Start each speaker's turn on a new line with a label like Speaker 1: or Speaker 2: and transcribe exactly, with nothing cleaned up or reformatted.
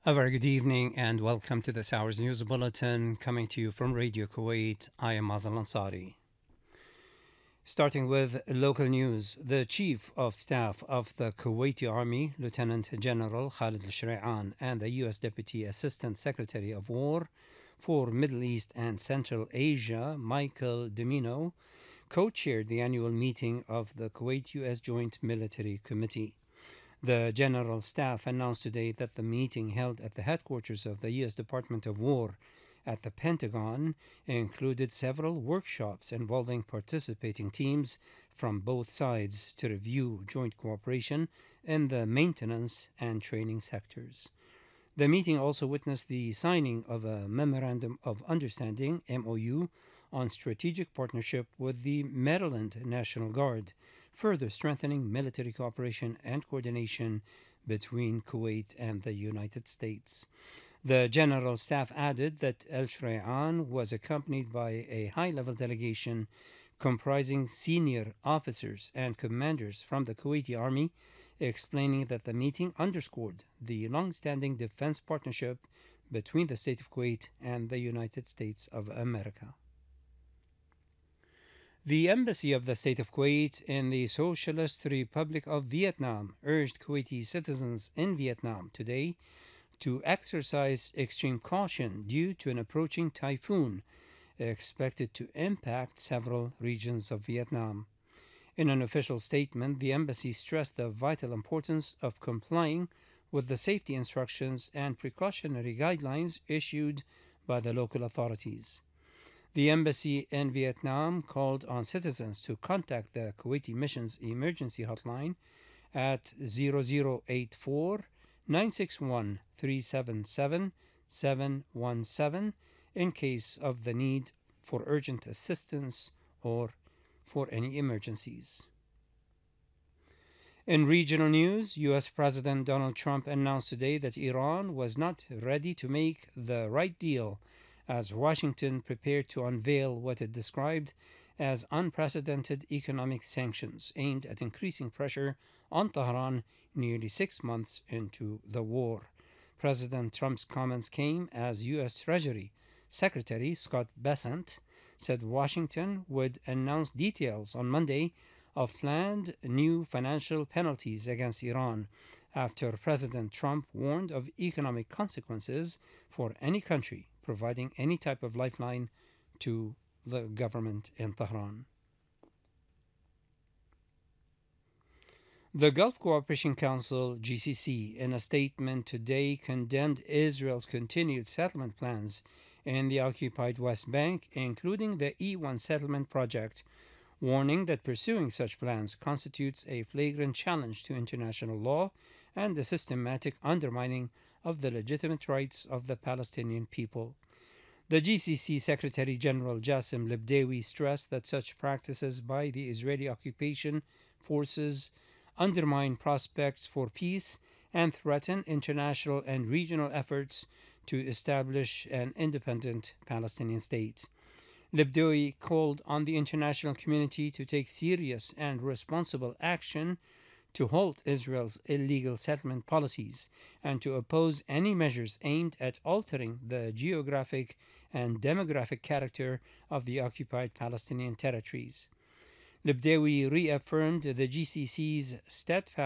Speaker 1: A very good evening and welcome to this hour's news bulletin coming to you from Radio Kuwait. I am Mazal Ansari. Starting with local news, the Chief of Staff of the Kuwaiti Army, Lieutenant General Khalid Al-Shari'an, and the U S Deputy Assistant Secretary of War for Middle East and Central Asia, Michael Domino, co-chaired the annual meeting of the Kuwait-U S Joint Military Committee. The General Staff announced today that the meeting held at the headquarters of the U S Department of War at the Pentagon included several workshops involving participating teams from both sides to review joint cooperation in the maintenance and training sectors. The meeting also witnessed the signing of a Memorandum of Understanding, M O U, on strategic partnership with the Maryland National Guard, further strengthening military cooperation and coordination between Kuwait and the United States. The General Staff added that Al-Shari'an was accompanied by a high-level delegation comprising senior officers and commanders from the Kuwaiti Army, explaining that the meeting underscored the long-standing defense partnership between the state of Kuwait and the United States of America. The Embassy of the State of Kuwait in the Socialist Republic of Vietnam urged Kuwaiti citizens in Vietnam today to exercise extreme caution due to an approaching typhoon expected to impact several regions of Vietnam. In an official statement, the embassy stressed the vital importance of complying with the safety instructions and precautionary guidelines issued by the local authorities. The embassy in Vietnam called on citizens to contact the Kuwaiti Mission's emergency hotline at zero zero eight four, nine six one, three seven seven, seven one seven in case of the need for urgent assistance or for any emergencies. In regional news, U S President Donald Trump announced today that Iran was not ready to make the right deal as Washington prepared to unveil what it described as unprecedented economic sanctions aimed at increasing pressure on Tehran nearly six months into the war. President Trump's comments came as U S Treasury Secretary Scott Bessent said Washington would announce details on Monday of planned new financial penalties against Iran after President Trump warned of economic consequences for any country providing any type of lifeline to the government in Tehran. The Gulf Cooperation Council, G C C, in a statement today condemned Israel's continued settlement plans in the occupied West Bank, including the E one settlement project, warning that pursuing such plans constitutes a flagrant challenge to international law and a systematic undermining of the legitimate rights of the Palestinian people. The G C C Secretary General Jassim Lebdewi stressed that such practices by the Israeli occupation forces undermine prospects for peace and threaten international and regional efforts to establish an independent Palestinian state. Lebdewi called on the international community to take serious and responsible action to halt Israel's illegal settlement policies and to oppose any measures aimed at altering the geographic and demographic character of the occupied Palestinian territories. Lebdewi reaffirmed the G C C's steadfast